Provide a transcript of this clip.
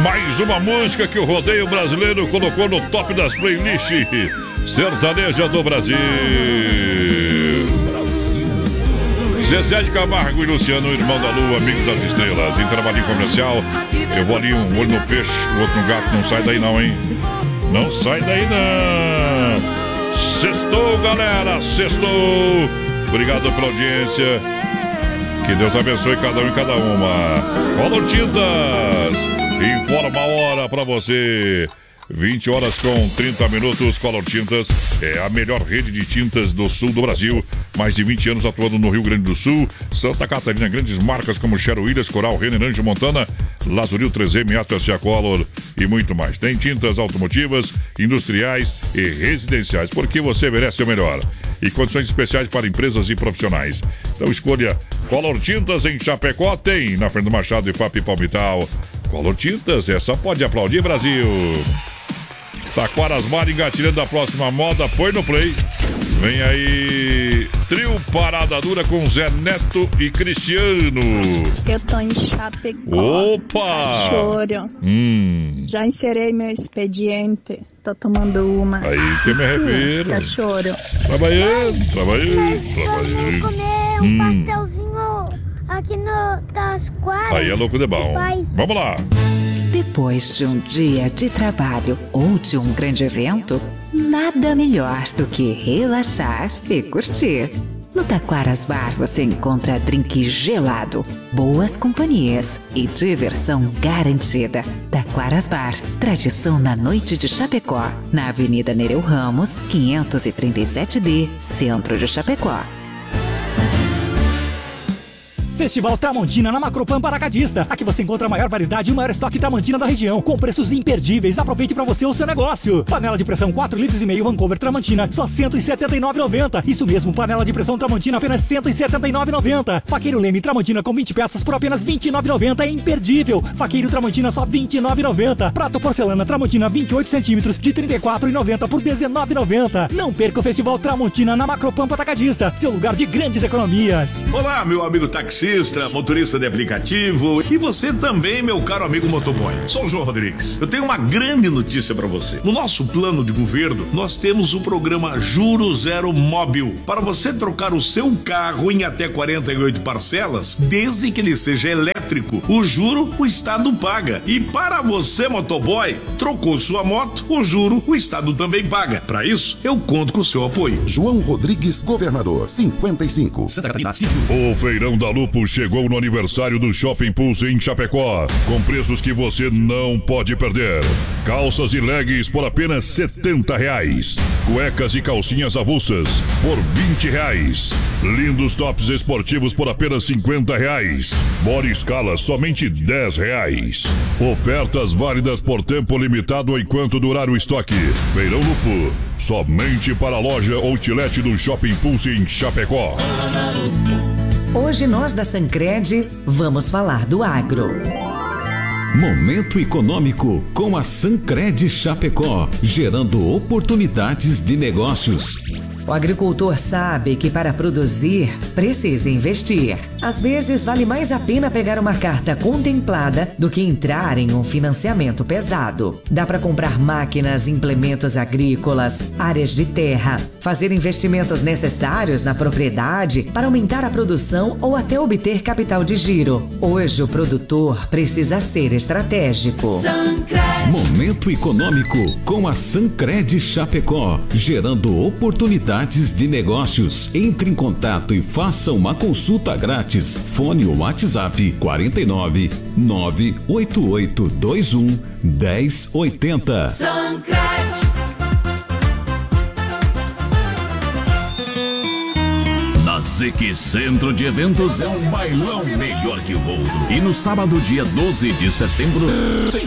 Mais uma música que o rodeio brasileiro colocou no top das playlists sertaneja do Brasil. Zezé de Camargo e Luciano, irmão da lua, amigos das estrelas. Em trabalho comercial, eu vou ali, um olho no peixe, o outro no gato. Não sai daí não, hein? Não sai daí não. Sextou, galera, sextou. Obrigado pela audiência. Que Deus abençoe cada um e cada uma. Color Tintas informa a hora pra você. 20 horas com 30 minutos. Color Tintas é a melhor rede de tintas do sul do Brasil. Mais de 20 anos atuando no Rio Grande do Sul, Santa Catarina. Grandes marcas como Sherwin Williams, Coral, Renner, Anjo Montana, Lazuril 3M, Atlas Color e muito mais. Tem tintas automotivas, industriais e residenciais, porque você merece o melhor. E condições especiais para empresas e profissionais. Então escolha Color Tintas em Chapecó. Tem na Fernando Machado e Papi Palmital. Color Tintas, essa pode aplaudir, Brasil. Taquaras Mar engatilhando a próxima moda. Põe no play. Vem aí, trio Parada Dura com Zé Neto e Cristiano. Eu tô em Chapecó. Opa! Cachorro. Já encerei meu expediente. Tô tomando uma. Aí que eu me refiro. Cachorro. Trabalhando. Vamos comer um pastelzinho aqui das quadras. Aí é louco de bom. Vamos lá. Depois de um dia de trabalho ou de um grande evento, nada melhor do que relaxar e curtir. No Taquaras Bar você encontra drink gelado, boas companhias e diversão garantida. Taquaras Bar, tradição na noite de Chapecó, na Avenida Nereu Ramos, 537D, centro de Chapecó. Festival Tramontina na Macropampa Atacadista. Aqui você encontra a maior variedade e o maior estoque Tramontina da região, com preços imperdíveis. Aproveite para você o seu negócio. Panela de pressão 4,5 litros Vancouver Tramontina, só R$ 179,90. Isso mesmo, panela de pressão Tramontina, apenas R$ 179,90. Faqueiro Leme Tramontina com 20 peças por apenas R$ 29,90. É imperdível. Faqueiro Tramontina, só R$ 29,90. Prato porcelana Tramontina 28 centímetros de R$ 34,90 por R$ 19,90. Não perca o Festival Tramontina na Macropampa Atacadista, seu lugar de grandes economias. Olá, meu amigo taxista, motorista de aplicativo e você também, meu caro amigo motoboy. Sou o João Rodrigues. Eu tenho uma grande notícia para você. No nosso plano de governo, nós temos o programa Juro Zero Móbil para você trocar o seu carro em até 48 parcelas, desde que ele seja elétrico. O juro, o Estado paga. E para você, motoboy, trocou sua moto, o juro, o Estado também paga. Para isso, eu conto com o seu apoio. João Rodrigues, governador, 55. O Feirão da Lupo chegou no aniversário do Shopping Pulse em Chapecó, com preços que você não pode perder. Calças e leggings por apenas R$70. Cuecas e calcinhas avulsas por R$20. Lindos tops esportivos por apenas R$50. Body Scala somente R$10. Ofertas válidas por tempo limitado enquanto durar o estoque. Feirão Lupo, somente para a loja Outlet do Shopping Pulse em Chapecó. Hoje nós da Sancred vamos falar do agro. Momento econômico com a Sancred Chapecó, gerando oportunidades de negócios. O agricultor sabe que para produzir precisa investir. Às vezes vale mais a pena pegar uma carta contemplada do que entrar em um financiamento pesado. Dá para comprar máquinas, implementos agrícolas, áreas de terra, fazer investimentos necessários na propriedade para aumentar a produção ou até obter capital de giro. Hoje o produtor precisa ser estratégico. Sancred. Momento econômico com a Sancred Chapecó, gerando oportunidades de negócios. Entre em contato e faça uma consulta grátis. Fone ou WhatsApp 49 988 21 1080. Sancred. Na ZQ Centro de Eventos é um bailão melhor que o outro. E no sábado, dia 12 de setembro,